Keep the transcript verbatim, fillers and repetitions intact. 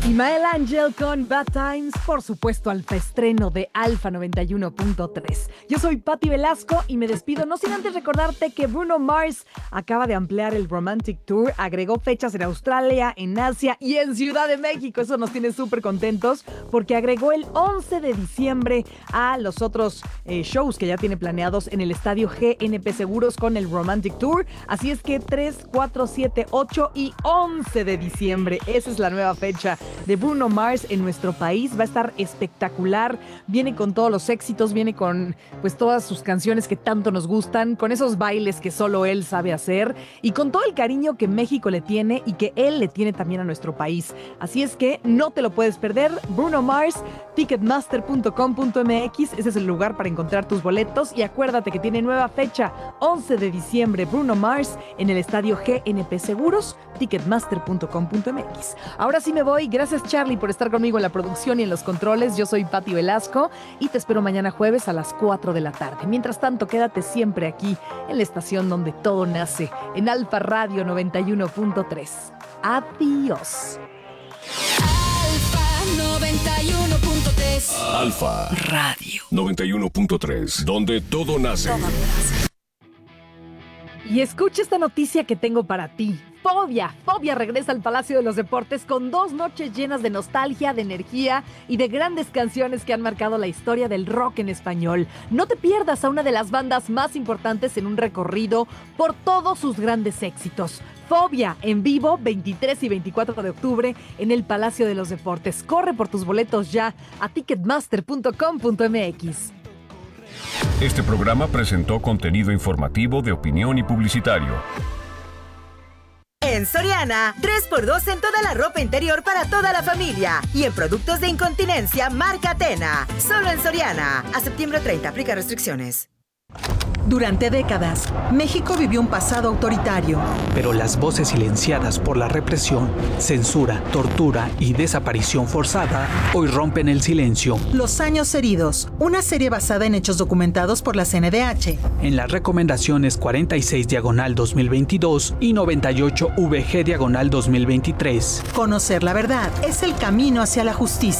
Imael Ángel con Bad Times, por supuesto al estreno de Alfa noventa y uno punto tres. Yo soy Patti Velasco y me despido no sin antes recordarte que Bruno Mars acaba de ampliar el Romantic Tour, agregó fechas en Australia, en Asia y en Ciudad de México. Eso nos tiene súper contentos porque agregó el once de diciembre a los otros eh, shows que ya tiene planeados en el estadio G N P Seguros con el Romantic Tour. Así es que tres, cuatro, siete, ocho y once de diciembre, esa es la nueva fecha de Bruno Mars en nuestro país. Va a estar espectacular, viene con todos los éxitos, viene con pues todas sus canciones que tanto nos gustan, con esos bailes que solo él sabe hacer y con todo el cariño que México le tiene y que él le tiene también a nuestro país. Así es que no te lo puedes perder. Bruno Mars, ticketmaster punto com punto m x, ese es el lugar para encontrar tus boletos y acuérdate que tiene nueva fecha, once de diciembre, Bruno Mars en el estadio G N P Seguros, ticketmaster punto com punto m x. Ahora sí me voy. Gracias, Charlie, por estar conmigo en la producción y en los controles. Yo soy Patti Velasco y te espero mañana jueves a las cuatro de la tarde. Mientras tanto, quédate siempre aquí en la estación donde todo nace, en Alfa Radio noventa y uno punto tres. Adiós. Alfa noventa y uno punto tres. Alfa Radio noventa y uno punto tres, donde todo nace. Todo nace. Y escucha esta noticia que tengo para ti. Fobia, Fobia regresa al Palacio de los Deportes con dos noches llenas de nostalgia, de energía y de grandes canciones que han marcado la historia del rock en español. No te pierdas a una de las bandas más importantes en un recorrido por todos sus grandes éxitos. Fobia en vivo, veintitrés y veinticuatro de octubre en el Palacio de los Deportes. Corre por tus boletos ya a ticketmaster punto com punto m x. Este programa presentó contenido informativo de opinión y publicitario. En Soriana, tres por dos en toda la ropa interior para toda la familia. Y en productos de incontinencia, marca Atena. Solo en Soriana. A septiembre treinta, aplica restricciones. Durante décadas, México vivió un pasado autoritario. Pero las voces silenciadas por la represión, censura, tortura y desaparición forzada hoy rompen el silencio. Los años heridos, una serie basada en hechos documentados por la C N D H. En las recomendaciones cuarenta y seis diagonal dos mil veintidós y noventa y ocho V G diagonal dos mil veintitrés. Conocer la verdad es el camino hacia la justicia.